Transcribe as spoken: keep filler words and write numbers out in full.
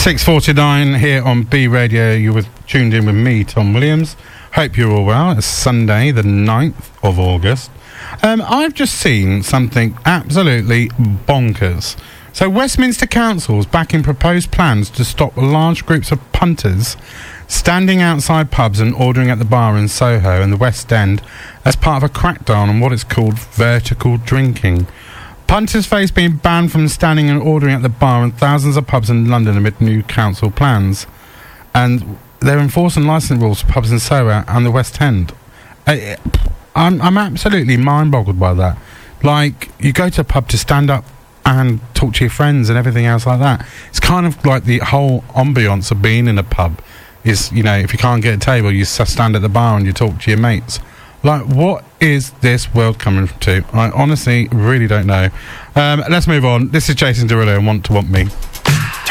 six forty-nine here on B Radio. You were tuned in with me, Tom Williams. Hope you're all well. It's Sunday, the ninth of August. Um, I've just seen something absolutely bonkers. So Westminster Council's backing proposed plans to stop large groups of punters standing outside pubs and ordering at the bar in Soho and the West End as part of a crackdown on what is called vertical drinking. Punters face being banned from standing and ordering at the bar in thousands of pubs in London amid new council plans. And they're enforcing licence rules for pubs in Soho and the West End. I, I'm, I'm absolutely mind-boggled by that. Like, you go to a pub to stand up and talk to your friends and everything else like that. It's kind of like the whole ambience of being in a pub is, you know, if you can't get a table, you s- stand at the bar and you talk to your mates. Like, what is this world coming to? I honestly really don't know. Um, let's move on. This is Jason Derulo and Want to Want Me.